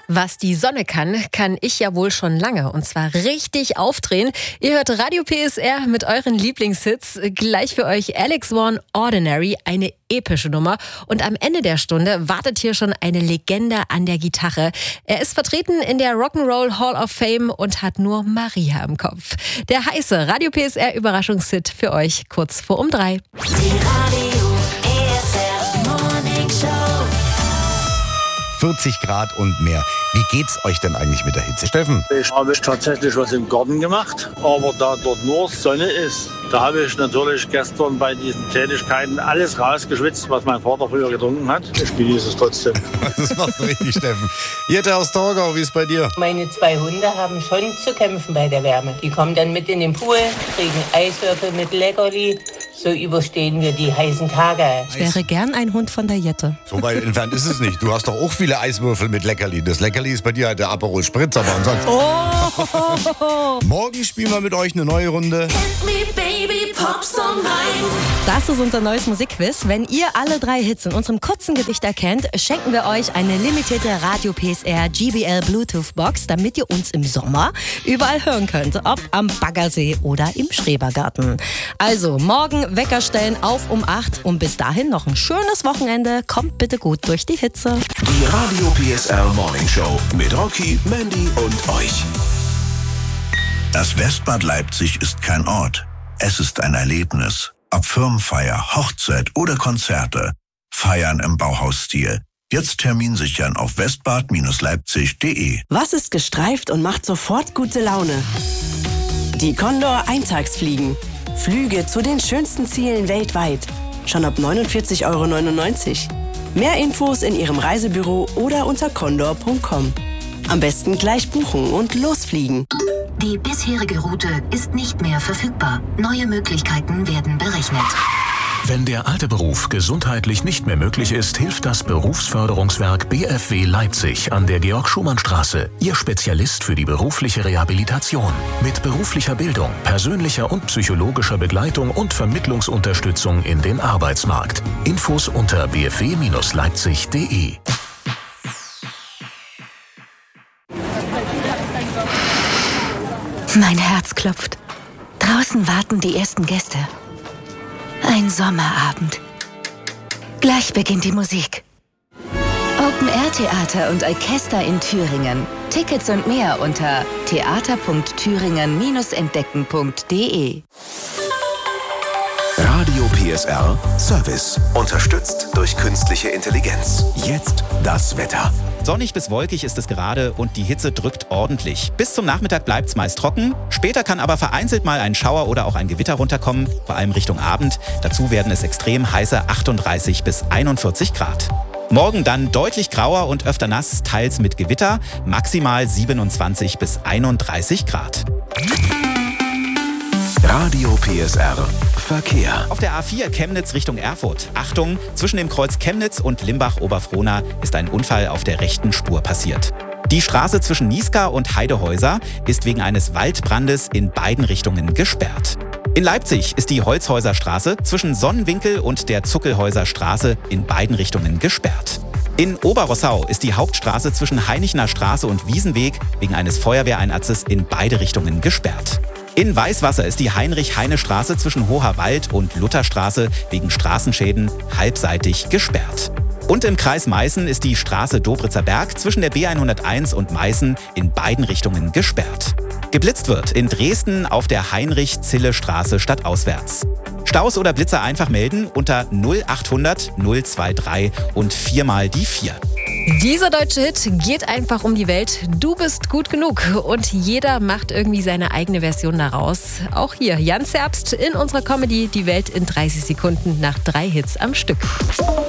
Was die Sonne kann, kann ich ja wohl schon lange. Und zwar richtig aufdrehen. Ihr hört Radio PSR mit euren Lieblingshits. Gleich für euch Alex Warren, Ordinary, eine epische Nummer. Und am Ende der Stunde wartet hier schon eine Legende an der Gitarre. Er ist vertreten in der Rock'n'Roll Hall of Fame und hat nur Maria im Kopf. Der heiße Radio PSR Überraschungshit für euch kurz vor um 3. Die Radio PSR Morning Show. 40 Grad und mehr. Wie geht's euch denn eigentlich mit der Hitze, Steffen? Ich habe tatsächlich was im Garten gemacht, aber da dort nur Sonne ist, da habe ich natürlich gestern bei diesen Tätigkeiten alles rausgeschwitzt, was mein Vater früher getrunken hat. Ich genieße es trotzdem. Das machst du richtig, Steffen. Jette aus Torgau, wie ist bei dir? Meine 2 Hunde haben schon zu kämpfen bei der Wärme. Die kommen dann mit in den Pool, kriegen Eiswürfel mit Leckerli. So überstehen wir die heißen Tage. Ich wäre gern ein Hund von der Jette. So weit entfernt ist es nicht. Du hast doch auch viele Eiswürfel mit Leckerli. Das Leckerli ist bei dir halt der Aperol Spritz, aber ansonsten... Morgen spielen wir mit euch eine neue Runde. Das ist unser neues Musikquiz. Wenn ihr alle 3 Hits in unserem kurzen Gedicht erkennt, schenken wir euch eine limitierte Radio PSR GBL Bluetooth Box, damit ihr uns im Sommer überall hören könnt. Ob am Baggersee oder im Schrebergarten. Also morgen Wecker stellen auf um 8 und bis dahin noch ein schönes Wochenende. Kommt bitte gut durch die Hitze. Die Radio PSR Morning Show mit Rocky, Mandy und euch. Das Westbad Leipzig ist kein Ort. Es ist ein Erlebnis. Ob Firmenfeier, Hochzeit oder Konzerte. Feiern im Bauhausstil. Jetzt Termin sichern auf westbad-leipzig.de. Was ist gestreift und macht sofort gute Laune? Die Condor Eintagsfliegen. Flüge zu den schönsten Zielen weltweit. Schon ab 49,99 €. Mehr Infos in Ihrem Reisebüro oder unter condor.com. Am besten gleich buchen und losfliegen. Die bisherige Route ist nicht mehr verfügbar. Neue Möglichkeiten werden berechnet. Wenn der alte Beruf gesundheitlich nicht mehr möglich ist, hilft das Berufsförderungswerk BFW Leipzig an der Georg-Schumann-Straße. Ihr Spezialist für die berufliche Rehabilitation. Mit beruflicher Bildung, persönlicher und psychologischer Begleitung und Vermittlungsunterstützung in den Arbeitsmarkt. Infos unter bfw-leipzig.de. Mein Herz klopft. Draußen warten die ersten Gäste. Ein Sommerabend. Gleich beginnt die Musik. Open-Air-Theater und Orchester in Thüringen. Tickets und mehr unter theater.thüringen-entdecken.de. Radio PSR Service. Unterstützt durch künstliche Intelligenz. Jetzt das Wetter. Sonnig bis wolkig ist es gerade und die Hitze drückt ordentlich. Bis zum Nachmittag bleibt es meist trocken. Später kann aber vereinzelt mal ein Schauer oder auch ein Gewitter runterkommen, vor allem Richtung Abend. Dazu werden es extrem heiße 38 bis 41 Grad. Morgen dann deutlich grauer und öfter nass, teils mit Gewitter, maximal 27 bis 31 Grad. Radio PSR Verkehr. Auf der A4 Chemnitz Richtung Erfurt. Achtung, zwischen dem Kreuz Chemnitz und Limbach-Oberfrohna ist ein Unfall auf der rechten Spur passiert. Die Straße zwischen Niesca und Heidehäuser ist wegen eines Waldbrandes in beiden Richtungen gesperrt. In Leipzig ist die Holzhäuser Straße zwischen Sonnenwinkel und der Zuckelhäuser Straße in beiden Richtungen gesperrt. In Oberrossau ist die Hauptstraße zwischen Heinichener Straße und Wiesenweg wegen eines Feuerwehreinsatzes in beide Richtungen gesperrt. In Weißwasser ist die Heinrich-Heine-Straße zwischen Hoherwald und Lutherstraße wegen Straßenschäden halbseitig gesperrt. Und im Kreis Meißen ist die Straße Dobritzer Berg zwischen der B101 und Meißen in beiden Richtungen gesperrt. Geblitzt wird in Dresden auf der Heinrich-Zille-Straße stadtauswärts. Staus oder Blitzer einfach melden unter 0800 023 und 4 mal die 4. Dieser deutsche Hit geht einfach um die Welt. Du bist gut genug. Und jeder macht irgendwie seine eigene Version daraus. Auch hier Jan Zerbst in unserer Comedy Die Welt in 30 Sekunden nach 3 Hits am Stück.